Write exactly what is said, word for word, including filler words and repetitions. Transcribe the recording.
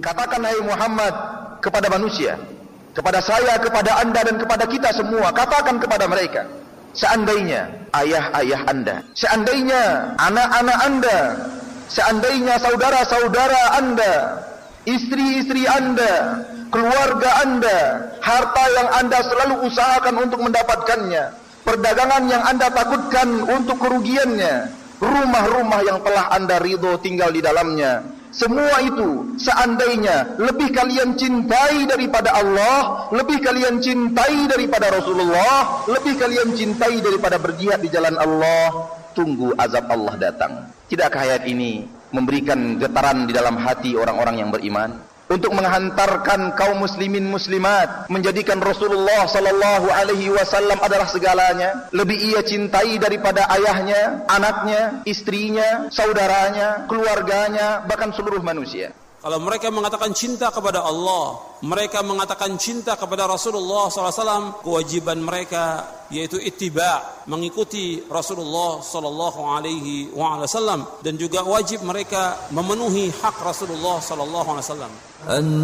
Katakan hai Muhammad kepada manusia, kepada saya, kepada anda dan kepada kita semua, katakan kepada mereka, seandainya ayah-ayah anda, seandainya anak-anak anda, seandainya saudara-saudara anda, istri-istri anda, keluarga anda, harta yang anda selalu usahakan untuk mendapatkannya, perdagangan yang anda takutkan untuk kerugiannya, rumah-rumah yang telah anda ridho tinggal di dalamnya, semua itu seandainya lebih kalian cintai daripada Allah, lebih kalian cintai daripada Rasulullah, lebih kalian cintai daripada berjihad di jalan Allah, tunggu azab Allah datang. Tidakkah ayat ini memberikan getaran di dalam hati orang-orang yang beriman untuk menghantarkan kaum muslimin muslimat menjadikan Rasulullah sallallahu alaihi wasallam adalah segalanya, lebih ia cintai daripada ayahnya, anaknya, istrinya, saudaranya, keluarganya, bahkan seluruh manusia. Kalau mereka mengatakan cinta kepada Allah, mereka mengatakan cinta kepada Rasulullah sallallahu alaihi wasallam, kewajiban mereka yaitu ittiba', mengikuti Rasulullah sallallahu alaihi wasallam, dan juga wajib mereka memenuhi hak Rasulullah sallallahu alaihi wasallam.